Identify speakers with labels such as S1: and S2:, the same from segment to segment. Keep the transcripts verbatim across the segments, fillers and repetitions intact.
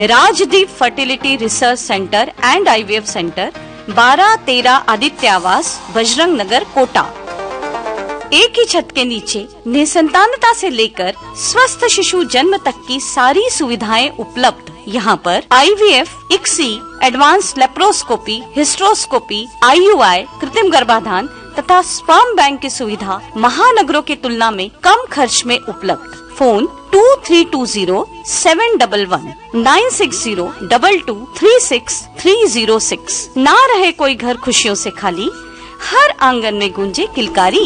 S1: Rajdeep fertility research centre and IVF centre, बारह तेरह आदित्य आवास, बजरंग नगर, कोटा। एक ही छत के नीचे निसंतानता से लेकर स्वस्थ शिशु जन्म तक की सारी सुविधाएं उपलब्ध। यहाँ पर IVF, ICSI, advance laparoscopy, hysteroscopy, IUI, कृत्रिम गर्भाधान तथा स्पर्म बैंक की सुविधा महानगरों की तुलना में कम खर्च में उपलब्ध। Phone to three to zero seven double one nine six zero double two three six three zero six. ना रहे कोई घर खुशियों से खाली, हर आंगन में गूंजे किलकारी।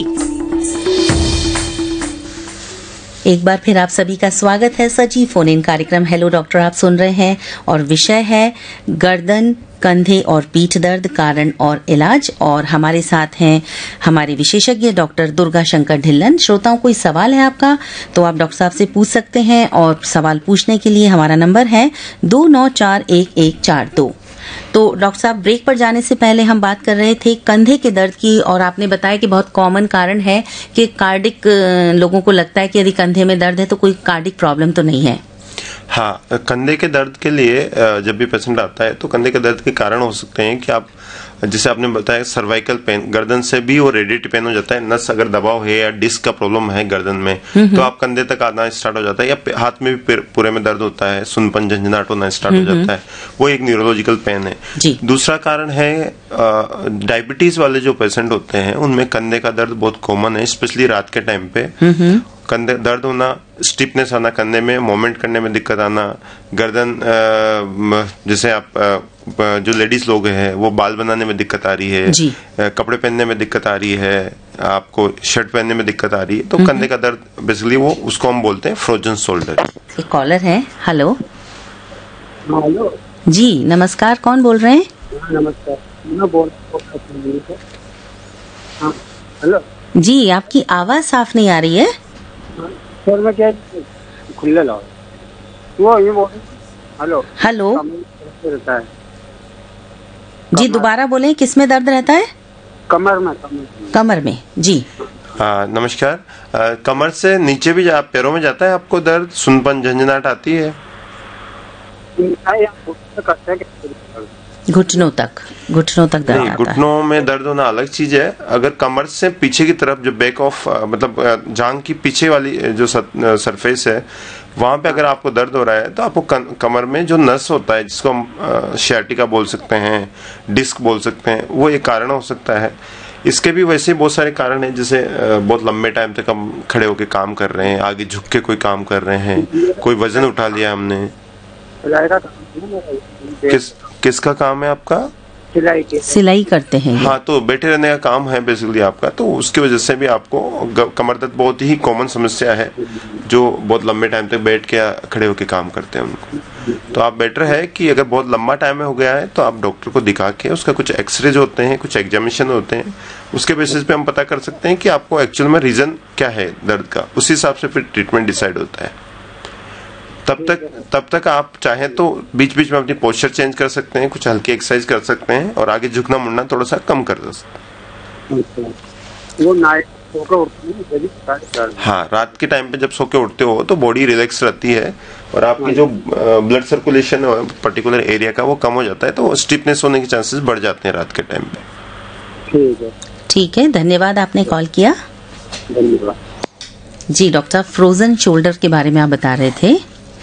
S2: एक बार फिर आप सभी का स्वागत है सजीव फोन इन कार्यक्रम हेलो डॉक्टर आप सुन रहे हैं और विषय है गर्दन, कंधे और पीठ दर्द, कारण और इलाज। और हमारे साथ हैं हमारे विशेषज्ञ डॉक्टर दुर्गा शंकर ढिल्लन। श्रोताओं कोई सवाल है आपका तो आप डॉक्टर साहब से पूछ सकते हैं और सवाल पूछने के लिए हमारा नंबर है दो नौ चार एक एक चार दो। तो डॉक्टर साहब ब्रेक पर जाने से पहले हम बात कर रहे थे कंधे के दर्द की और आपने बताया कि बहुत कॉमन कारण है कि कार्डिक लोगों को लगता है कि यदि कंधे में दर्द है तो कोई कार्डिक प्रॉब्लम तो नहीं है।
S3: हाँ, कंधे के दर्द के लिए जब भी पेशेंट आता है तो कंधे के दर्द के कारण हो सकते हैं कि आप जैसे आपने बताया सर्वाइकल पेन, गर्दन से भी वो रेडिएटिव पेन हो जाता है। नस अगर दबाव है या डिस्क का प्रॉब्लम है गर्दन में तो आप कंधे तक आना स्टार्ट हो जाता है, या हाथ में भी पूरे में दर्द होता है, सुनपन झंझनाहट होना स्टार्ट हो जाता है, वो एक न्यूरोलॉजिकल पेन है। दूसरा कारण है डायबिटीज वाले जो पेशेंट होते हैं उनमें कंधे का दर्द बहुत कॉमन है, स्पेशली रात के टाइम पे कंधे दर्द होना, स्टिफनेस आना कंधे में, मूवमेंट करने में दिक्कत आना, गर्दन जैसे आप जो लेडीज लोग हैं वो बाल बनाने में दिक्कत आ रही है, कपड़े पहनने में दिक्कत आ रही है, आपको शर्ट पहनने में दिक्कत आ रही है, तो कंधे का दर्द बेसिकली वो उसको हम बोलते हैं फ्रोजन शोल्डर।
S2: एक कॉलर है। हेलो
S4: हेलो
S2: जी नमस्कार, कौन बोल रहे हैं?
S4: नमस्कार, मैं बोल हाँ हेलो
S2: जी, आपकी आवाज साफ नहीं आ रही है
S4: सर। मैं क्या खुले लाओ वो ये बोल हेलो
S2: हेलो
S4: रहता है
S2: जी, दोबारा बोले किस में दर्द रहता है?
S4: कमर में कमर,
S2: कमर में जी।
S3: हाँ नमस्कार, आ, कमर से नीचे भी जा, पैरों में जाता है आपको दर्द, सुनपन झंझनाहट आती है?
S2: घुटनों तक घुटनों तक दर्द आता है।
S3: घुटनों में दर्द होना अलग चीज है। अगर कमर से पीछे की तरफ जो बैक ऑफ मतलब जांघ की पीछे वाली जो सरफेस है वहां पे अगर आपको दर्द हो रहा है तो आपको कमर में जो नस होता है जिसको हम शियाटिका बोल सकते हैं, डिस्क बोल सकते हैं, वो एक कारण हो सकता है। इसके भी वैसे बहुत सारे कारण हैं, जैसे बहुत लंबे टाइम तक हम खड़े होकर काम कर रहे हैं, आगे झुक के कोई काम कर रहे हैं, कोई वजन उठा लिया हमने। किस किसका काम है आपका?
S4: सिलाई के
S2: सिलाई करते हैं।
S3: हाँ, तो बैठे रहने का काम है बेसिकली आपका, तो उसकी वजह से भी आपको कमर दर्द बहुत ही कॉमन समस्या है जो बहुत लंबे टाइम तक बैठ के खड़े होकर काम करते हैं उनको। तो आप बेटर है कि अगर बहुत लंबा टाइम में हो गया है तो आप डॉक्टर को दिखा के उसका कुछ एक्सरे होते हैं, कुछ एग्जामिनेशन होते हैं, उसके बेसिस पे हम पता कर सकते हैं कि आपको एक्चुअल में रीजन क्या है दर्द का, उसी हिसाब से फिर ट्रीटमेंट डिसाइड होता है। तब तक तब तक आप चाहें तो बीच बीच में अपनी पोस्चर चेंज कर सकते हैं, कुछ हल्की एक्सरसाइज कर सकते हैं और आगे झुकना मुड़ना थोड़ा सा कम कर सकते हैं।
S4: वो नाइट सोकर उठते हैं।
S3: हाँ, रात के टाइम पे जब सो के उठते हो तो बॉडी रिलैक्स रहती है और आपकी जो ब्लड सर्कुलेशन है पर्टिकुलर एरिया का वो कम हो जाता है, तो स्टिफनेस होने के चांसेस बढ़ जाते हैं रात के टाइम पे।
S4: ठीक है
S2: ठीक है, धन्यवाद आपने कॉल किया।
S4: धन्यवाद
S2: जी। डॉक्टर फ्रोजन शोल्डर के बारे में आप बता रहे थे।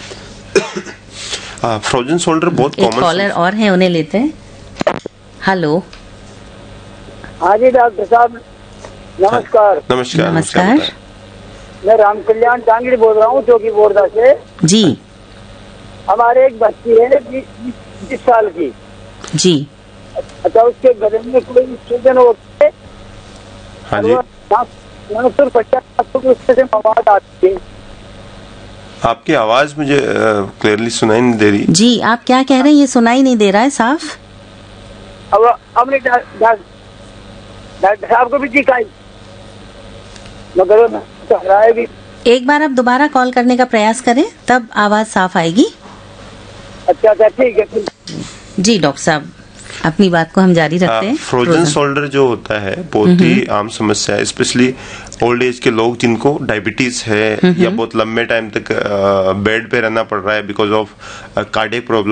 S3: हाँ, फ्रोजन शोल्डर बहुत कॉमन।
S2: कॉलर और है, उन्हें लेते हैं। हेलो
S4: हाँ जी डॉक्टर साहब नमस्कार।
S3: नमस्कार
S2: नमस्कार।
S4: मैं राम कल्याण डांगरी बोल रहा हूँ चौकी बोर्डा से
S2: जी।
S4: हमारे एक बच्ची है बीस साल की
S2: जी।
S4: अच्छा, उसके गले में कोई सूजन होती है?
S3: हाँ जी।
S4: उससे आवाज आती है।
S3: आपकी आवाज मुझे क्लियरली सुनाई नहीं दे रही।
S2: जी, आप क्या कह रहे हैं? ये सुनाई नहीं दे रहा है साफ।
S4: अब हमने डॉक्टर साहब को भी दिखाई मगर भी।
S2: एक बार आप दोबारा कॉल करने का प्रयास करें तब आवाज साफ आएगी।
S4: अच्छा अच्छा ठीक है।
S2: जी डॉक्टर साहब, अपनी बात को हम जारी रखते हैं।
S3: फ्रोजन शोल्डर जो होता है बहुत ही आम समस्या है, स्पेशली ओल्ड एज के लोग जिनको डायबिटीज है या बहुत लंबे टाइम तक बेड पे रहना पड़ रहा है बिकॉज ऑफ कार्डियक प्रॉब्लम